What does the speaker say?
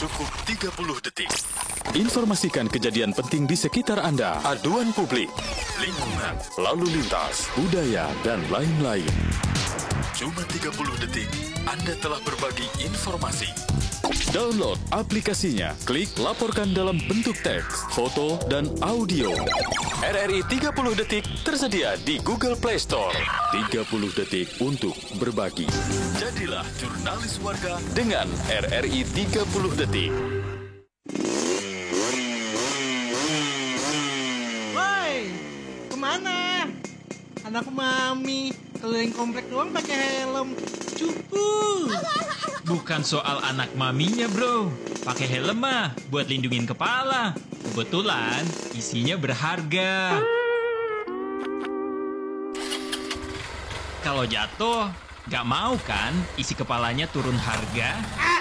Cukup 30 detik. Informasikan kejadian penting di sekitar Anda, aduan publik, lingkungan, lalu lintas, budaya, dan lain-lain. Cuma 30 detik, Anda telah berbagi informasi. Download aplikasinya, klik laporkan dalam bentuk teks, foto, dan audio. RRI 30 detik tersedia di Google Play Store. 30 detik untuk berbagi. Jadilah jurnalis warga dengan RRI 30 detik. Woi, kemana? Anak mami, keliling komplek doang pakai helm. Cupu. Bukan soal anak maminya, bro. Pakai helm mah buat lindungin kepala. Kebetulan isinya berharga. Kalau jatuh, gak mau kan isi kepalanya turun harga?